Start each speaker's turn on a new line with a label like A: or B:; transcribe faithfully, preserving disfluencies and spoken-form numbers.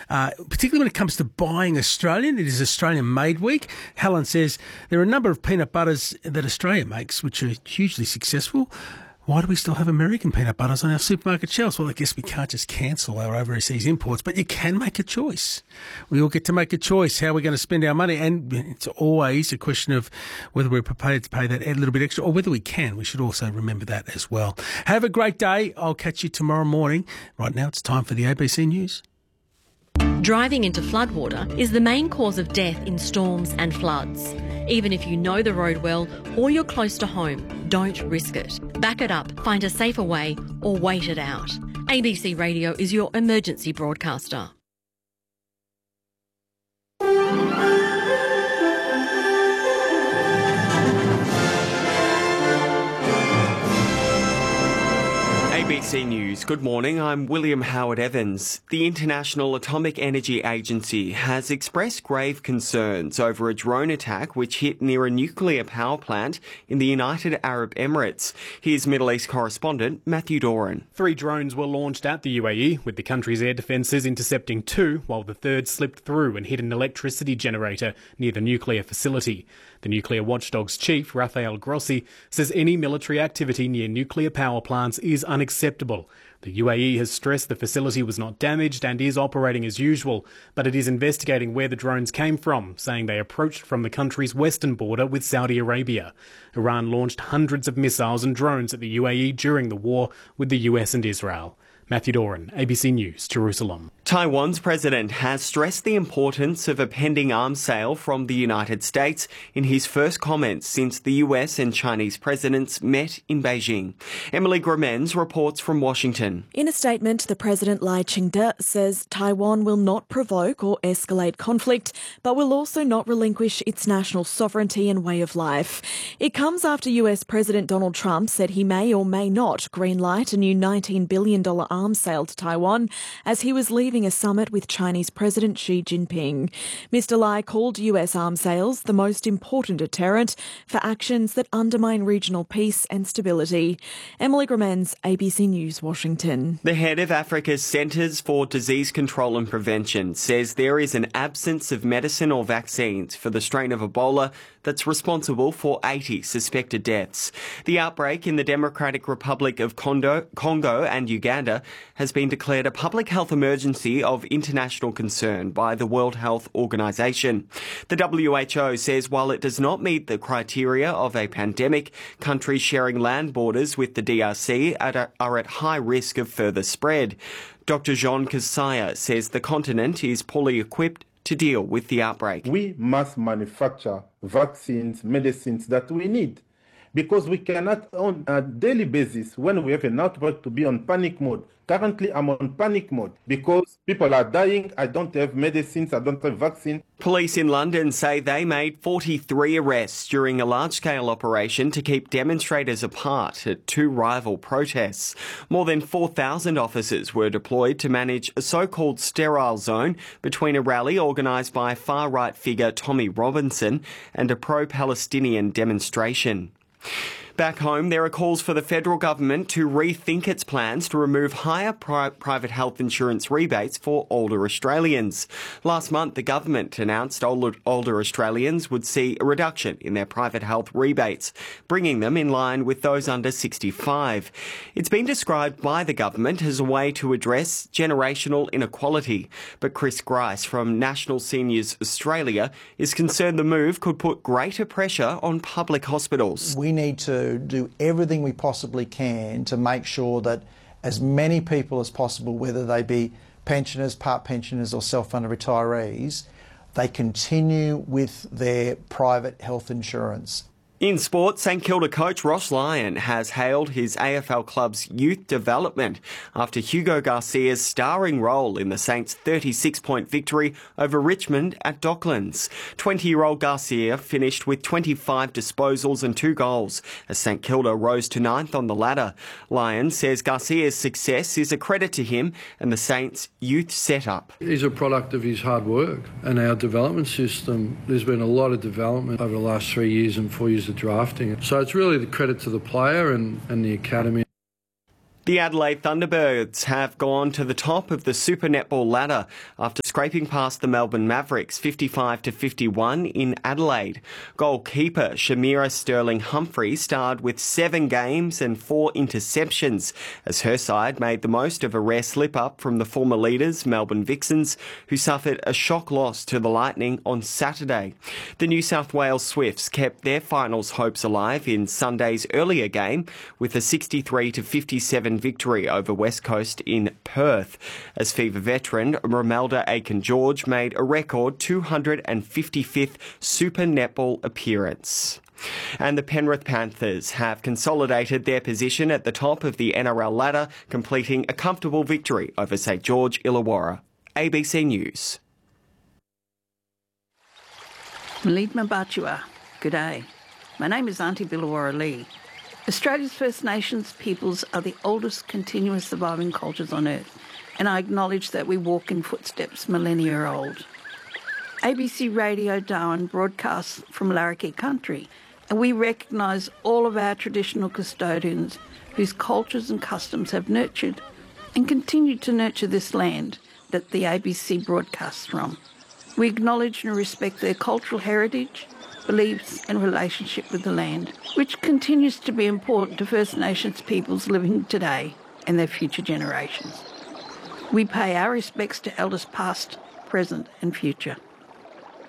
A: uh, particularly when it comes to buying Australian. It is Australian Made Week. Helen says there are a number of peanut butters that Australia makes which are hugely successful. Why do we still have American peanut butters on our supermarket shelves? Well, I guess we can't just cancel our overseas imports, but you can make a choice. We all get to make a choice how we're going to spend our money, and it's always a question of whether we're prepared to pay that a little bit extra or whether we can. We should also remember that as well. Have a great day. I'll catch you tomorrow morning. Right now, it's time for the A B C News.
B: Driving into floodwater is the main cause of death in storms and floods. Even if you know the road well or you're close to home, don't risk it. Back it up, find a safer way, or wait it out. A B C Radio is your emergency broadcaster.
C: A B C News. Good morning. I'm William Howard Evans. The International Atomic Energy Agency has expressed grave concerns over a drone attack which hit near a nuclear power plant in the United Arab Emirates. Here's Middle East correspondent Matthew Doran.
D: Three drones were launched at the U A E, with the country's air defences intercepting two, while the third slipped through and hit an electricity generator near the nuclear facility. The nuclear watchdog's chief, Rafael Grossi, says any military activity near nuclear power plants is unacceptable. The U A E has stressed the facility was not damaged and is operating as usual, but it is investigating where the drones came from, saying they approached from the country's western border with Saudi Arabia. Iran launched hundreds of missiles and drones at the U A E during the war with the U S and Israel. Matthew Doran, A B C News, Jerusalem.
C: Taiwan's president has stressed the importance of a pending arms sale from the United States in his first comments since the U S and Chinese presidents met in Beijing. Emily Gremens reports from Washington.
E: In a statement, the President Lai Ching-te says Taiwan will not provoke or escalate conflict, but will also not relinquish its national sovereignty and way of life. It comes after U S President Donald Trump said he may or may not greenlight a new nineteen billion dollars arms sale to Taiwan as he was leaving a summit with Chinese President Xi Jinping. Mister Lai called U S arms sales the most important deterrent for actions that undermine regional peace and stability. Emily Gremens, A B C News, Washington.
C: The head of Africa's Centres for Disease Control and Prevention says there is an absence of medicine or vaccines for the strain of Ebola that's responsible for eighty suspected deaths. The outbreak in the Democratic Republic of Congo, Congo and Uganda has been declared a public health emergency of international concern by the World Health Organization. The W H O says while it does not meet the criteria of a pandemic, countries sharing land borders with the D R C are at high risk of further spread. Doctor Jean Kasaya says the continent is poorly equipped to deal with the outbreak.
F: We must manufacture vaccines, medicines that we need, because we cannot on a daily basis, when we have an outbreak, to be on panic mode. Currently, I'm on panic mode because people are dying. I don't have medicines. I don't have vaccine.
C: Police in London say they made forty-three arrests during a large-scale operation to keep demonstrators apart at two rival protests. More than four thousand officers were deployed to manage a so-called sterile zone between a rally organised by far-right figure Tommy Robinson and a pro-Palestinian demonstration. Back home, there are calls for the federal government to rethink its plans to remove higher pri- private health insurance rebates for older Australians. Last month, the government announced older, older Australians would see a reduction in their private health rebates, bringing them in line with those under sixty-five. It's been described by the government as a way to address generational inequality. But Chris Grice from National Seniors Australia is concerned the move could put greater pressure on public hospitals.
G: We need to do everything we possibly can to make sure that as many people as possible, whether they be pensioners, part pensioners or self-funded retirees, they continue with their private health insurance.
C: In sport, St Kilda coach Ross Lyon has hailed his A F L club's youth development after Hugo Garcia's starring role in the Saints' thirty-six point victory over Richmond at Docklands. twenty-year-old Garcia finished with twenty-five disposals and two goals as St Kilda rose to ninth on the ladder. Lyon says Garcia's success is a credit to him and the Saints' youth setup.
H: He's a product of his hard work and our development system. There's been a lot of development over the last three years and four years of drafting. So it's really the credit to the player and, and the academy.
C: The Adelaide Thunderbirds have gone to the top of the Super Netball ladder after scraping past the Melbourne Mavericks fifty-five to fifty-one in Adelaide. Goalkeeper Shamira Sterling-Humphrey starred with seven games and four interceptions as her side made the most of a rare slip-up from the former leaders, Melbourne Vixens, who suffered a shock loss to the Lightning on Saturday. The New South Wales Swifts kept their finals hopes alive in Sunday's earlier game with a sixty-three to fifty-seven victory over West Coast in Perth, as Fever veteran Romelda Aiken-George made a record two hundred fifty-fifth Super Netball appearance. And the Penrith Panthers have consolidated their position at the top of the N R L ladder, completing a comfortable victory over St George Illawarra. A B C News.
I: Malidma Batua, good day. My name is Auntie Billawarra Lee. Australia's First Nations peoples are the oldest continuous surviving cultures on Earth, and I acknowledge that we walk in footsteps millennia old. A B C Radio Darwin broadcasts from Larrakia country, and we recognise all of our traditional custodians whose cultures and customs have nurtured and continue to nurture this land that the A B C broadcasts from. We acknowledge and respect their cultural heritage, beliefs and relationship with the land, which continues to be important to First Nations peoples living today and their future generations. We pay our respects to elders past, present and future.